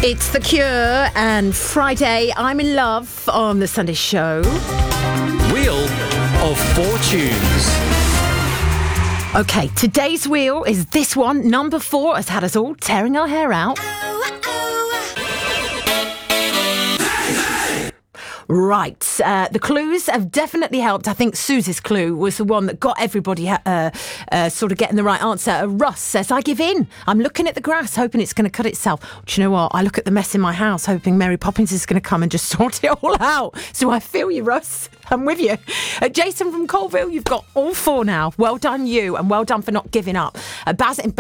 It's The Cure and Friday, I'm in Love on the Sunday Show. Wheel of Fortunes. Okay, today's wheel is this one. Number 4 has had us all tearing our hair out. Right, the clues have definitely helped. I think Susie's clue was the one that got everybody sort of getting the right answer. Russ says, I give in. I'm looking at the grass, hoping it's going to cut itself. Do you know what? I look at the mess in my house, hoping Mary Poppins is going to come and just sort it all out. So I feel you, Russ. I'm with you. Jason from Colville, you've got all 4 now. Well done, you, and well done for not giving up. Baz in